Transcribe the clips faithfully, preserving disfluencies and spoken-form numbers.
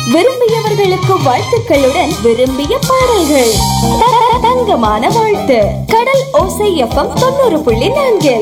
விரும்பியவர்களுக்கு வாழ்த்துக்களுடன் விரும்பிய பாடல்கள். த- தங்கமான வாழ்த்து. கடல் ஓசை எஃப்எம் தொண்ணூறு புள்ளி நான்கில்.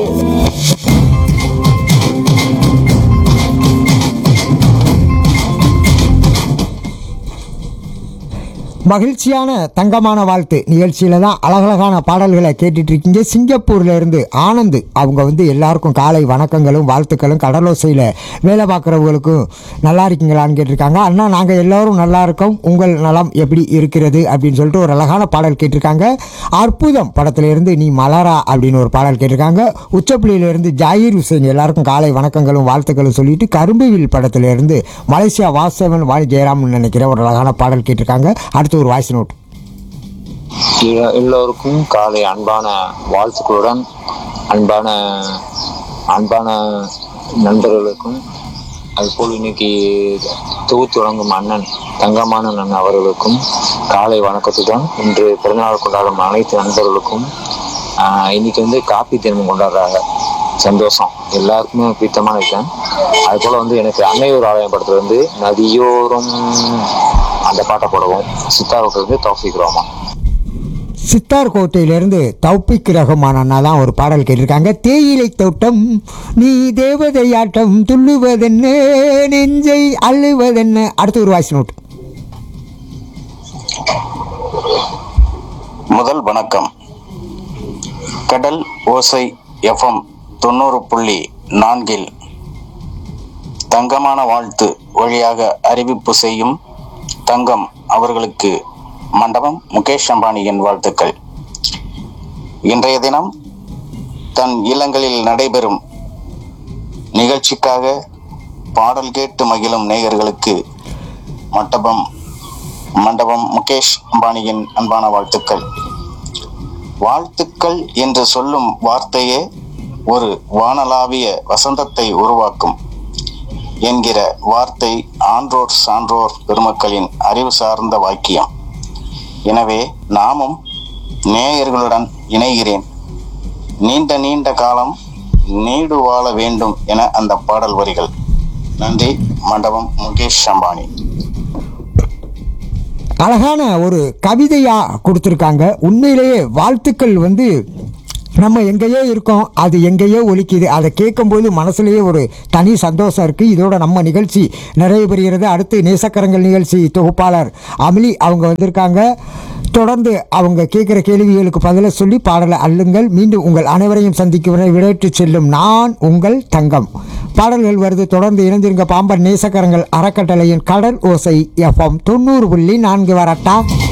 மகிழ்ச்சியான தங்கமான வாழ்த்து நிகழ்ச்சியில் தான் அழகழகான பாடல்களை கேட்டுட்டு இருக்கீங்க. சிங்கப்பூர்ல இருந்து ஆனந்த் அவங்க வந்து எல்லாருக்கும் காலை வணக்கங்களும் வாழ்த்துக்களும். கடலோசையில் வேலை பார்க்குறவங்களுக்கும் நல்லா இருக்கீங்களான்னு கேட்டிருக்காங்க. அண்ணா நாங்கள் எல்லோரும் நல்லா இருக்கோம், உங்கள் நலம் எப்படி இருக்கிறது அப்படின்னு சொல்லிட்டு ஒரு அழகான பாடல் கேட்டிருக்காங்க. அற்புதம் படத்திலிருந்து நீ மலரா அப்படின்னு ஒரு பாடல் கேட்டிருக்காங்க. உச்சப்புள்ளியிலிருந்து ஜாயிர் ஹுசைன் எல்லாருக்கும் காலை வணக்கங்களும் வாழ்த்துக்களும் சொல்லிட்டு கரும்புவில் படத்திலிருந்து மலேசியா வாசவன் வாணி ஜெயராம்னு நினைக்கிற ஒரு அழகான பாடல் கேட்டிருக்காங்க. அடுத்து ஒரு வாய்ஸ் நோட். எல்லோருக்கும் காலை அன்பான வாழ்த்துக்களுடன் அன்பான அன்பான நண்பர்களுக்கும் அதுபோல் இன்னைக்கு தொகுத்து தொடங்கும் அண்ணன் தங்கமான அண்ணன் அவர்களுக்கும் காலை வணக்கத்துடன் இன்று பிறந்தநாள் கொண்டாடும் அனைத்து நண்பர்களுக்கும் ஆஹ் இன்னைக்கு வந்து காப்பி தினம் கொண்டாடுறாங்க. சந்தோஷம், எல்லாருக்குமே பிடித்தமான விஷயம். அது போல வந்து எனக்கு அன்னையூர் ஆலயம் படத்துல வந்து நதியோரம் அந்த பாட்டை போடுவோம். சித்தாரோட்டிலிருந்து தௌஃபிக் ரஹ்மான். சித்தார் கோட்டையிலிருந்து தௌபிக் ரஹ்மான் அண்ணா தான் ஒரு பாடல் கேட்டிருக்காங்க. தேயிலை தோட்டம் நீ தேவதையாட்டம் துள்ளுவதென்ன நெஞ்சை அள்ளுவதென்ன. அடுத்து ஒரு வாய்ஸ் நோட். முதல் வணக்கம். கடல் ஓசை எஃப்எம் தொண்ணூறு புள்ளி நான்கில் தங்கமான வாழ்த்து வழியாக அறிவிப்பு செய்யும் தங்கம் அவர்களுக்கு மண்டபம் முகேஷ் அம்பானியின் வாழ்த்துக்கள். இன்றைய தினம் தன் இல்லங்களில் நடைபெறும் நிகழ்ச்சிக்காக பாடல் கேட்டு மகிழும் நேயர்களுக்கு மண்டபம் மண்டபம் முகேஷ் அம்பானியின் அன்பான வாழ்த்துக்கள். வாழ்த்துக்கள் என்று சொல்லும் வார்த்தையே ஒரு வானளாவிய வசந்தத்தை உருவாக்கும் என்கிற வார்த்தை ஆன்றோர் சான்றோர் பெருமக்களின் அறிவு சார்ந்த வாக்கியம். எனவே நாமும் நேயர்களுடன் இணைகிறேன். நீண்ட நீண்ட காலம் நீடு வாழ வேண்டும் என அந்த பாடல் வரிகள். நன்றி. மண்டபம் முகேஷ் அம்பானி. அழகான ஒரு கவிதையாக கொடுத்துருக்காங்க. உண்மையிலேயே வாழ்த்துக்கள் வந்து நம்ம எங்கேயோ இருக்கோம், அது எங்கேயோ ஒலிக்குது. அதை கேட்கும்போது மனசுலேயே ஒரு தனி சந்தோஷம் இருக்குது. இதோட நம்ம நிகழ்ச்சி நிறைவு பெறுகிறது. அடுத்து நேசக்கரங்கள் நிகழ்ச்சி தொகுப்பாளர் அமிலி அவங்க வந்திருக்காங்க. தொடர்ந்து அவங்க கேட்குற கேள்விகளுக்கு பதிலை சொல்லி பாடலை அள்ளுங்கள். மீண்டும் உங்கள் அனைவரையும் சந்திக்கும் வரை விடைட்டு செல்லும் நான் உங்கள் தங்கம். பாடல்கள் வருது, தொடர்ந்து இணைந்திருங்க. பாம்பன் நேசக்கரங்கள் அறக்கட்டளையின் கடல் ஓசை எஃப்எம் தொண்ணூறு புள்ளி நான்கு வரட்டா.